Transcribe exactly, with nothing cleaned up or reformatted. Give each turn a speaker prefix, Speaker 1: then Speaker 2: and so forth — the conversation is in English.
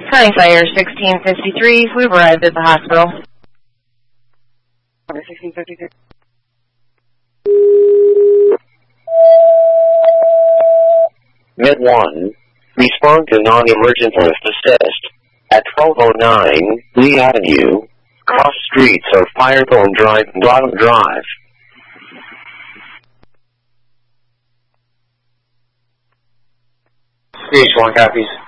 Speaker 1: County Fire sixteen fifty-three, we've arrived at the hospital.
Speaker 2: sixteen fifty-three.
Speaker 3: Med one, respond to non-emergent lift assist. At twelve oh nine, Lee Avenue, cross streets of Firethorn Drive and Bottom Drive.
Speaker 2: Stage one copies.